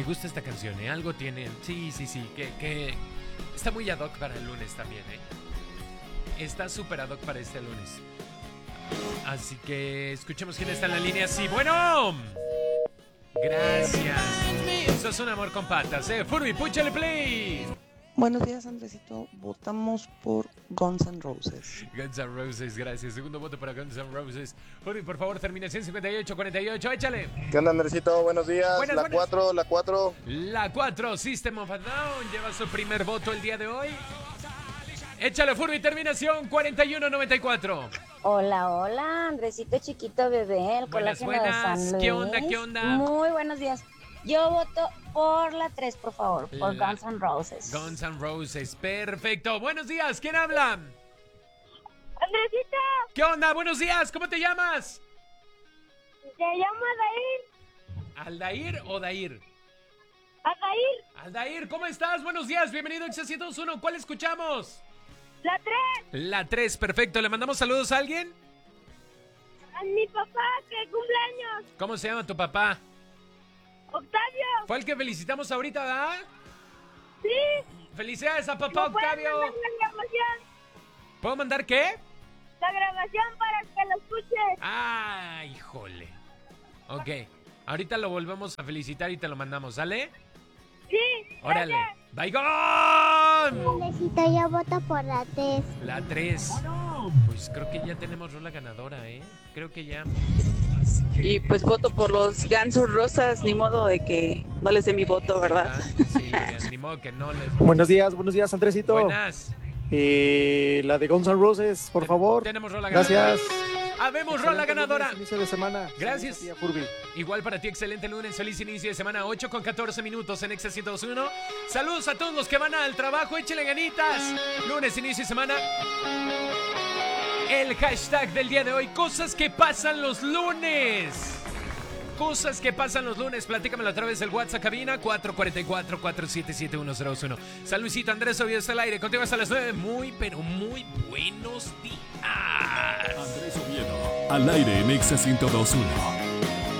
Me gusta esta canción, ¿eh? Algo tiene. Sí, que está muy ad hoc para el lunes también, ¿eh? Está súper ad hoc para este lunes. Así que escuchemos quién está en la línea. Sí, bueno. Gracias. Eso es un amor con patas, ¿eh? Furby, púchale play. Buenos días, Andresito. Votamos por Guns N' Roses. Guns N' Roses, gracias. Segundo voto para Guns N' Roses. Furby, por favor, terminación 58-48. Échale. ¿Qué onda, Andresito? Buenos días. Buenas. La 4. La 4, System of a Down. Lleva su primer voto el día de hoy. Échale, Furby, terminación 41-94. Hola, Andresito chiquito bebé, el colágeno de San Luis. ¿Qué onda? Muy buenos días. Yo voto por la 3, por favor, por Guns N' Roses. Guns N' Roses, perfecto. Buenos días, ¿quién habla? Andresito. ¿Qué onda? Buenos días, ¿cómo te llamas? Se llama Dair. ¿Aldair o Dair? Adair. Aldair, ¿cómo estás? Buenos días, bienvenido a X101. ¿Cuál escuchamos? La 3. La 3, perfecto. ¿Le mandamos saludos a alguien? A mi papá que cumpleaños. ¿Cómo se llama tu papá? Octavio. Fue el que felicitamos ahorita, ¿verdad? Sí. Felicidades a papá Octavio. ¿Puedo mandar la grabación? ¿Puedo mandar qué? La grabación para que lo escuches. Ah, híjole. Ok, ahorita lo volvemos a felicitar y te lo mandamos, ¿sale? Sí. Órale. Gracias. ¡Baigón! Andresito, yo voto por la 3. La 3. Pues creo que ya tenemos rola ganadora, ¿eh? Creo que ya. Y pues voto por los Guns N' Roses, ni modo de que no les dé mi voto, ¿verdad? Sí, ni modo que no les... Buenos días, Andresito. Buenas. La de Guns N' Roses, por favor. Tenemos rola ganadora. Gracias. Habemos rola ganadora. Lunes, inicio de semana. Gracias. Tía Furby. Igual para ti, excelente lunes, feliz inicio de semana, 8:14 minutos en Exa 101. Saludos a todos los que van al trabajo, échenle ganitas. Lunes, inicio de semana. El hashtag del día de hoy, cosas que pasan los lunes. Cosas que pasan los lunes, platícamelo a través del WhatsApp cabina 444-477-1001. San Luisito, Andrés Oviedo está al aire, contigo hasta las 9. Muy, pero muy buenos días. Andrés Oviedo, al aire en Exa 102.1.